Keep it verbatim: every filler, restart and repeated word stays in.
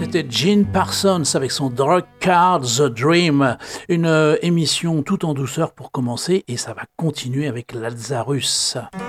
C'était Gene Parsons avec son Drug Card The Dream, une euh, émission tout en douceur pour commencer et ça va continuer avec Lazarus.